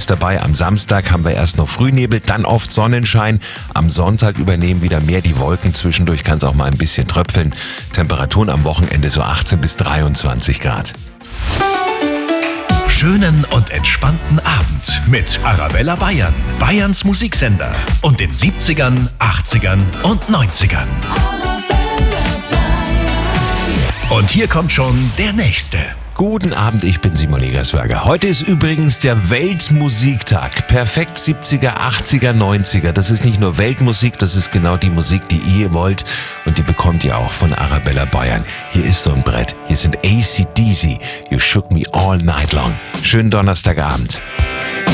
uns dabei. Am Samstag haben wir erst noch Frühnebel, dann oft Sonnenschein. Am Sonntag übernehmen wieder mehr die Wolken. Zwischendurch kann es auch mal ein bisschen tröpfeln. Temperaturen am Wochenende so 18 bis 23 Grad. Schönen und entspannten Abend mit Arabella Bayern, Bayerns Musiksender und den 70ern, 80ern und 90ern. Und hier kommt schon der Nächste. Guten Abend, ich bin Simon Egersberger. Heute ist übrigens der Weltmusiktag. Perfekt 70er, 80er, 90er. Das ist nicht nur Weltmusik, das ist genau die Musik, die ihr wollt. Und die bekommt ihr auch von Arabella Bayern. Hier ist so ein Brett. Hier sind AC/DC. You Shook Me All Night Long. Schönen Donnerstagabend.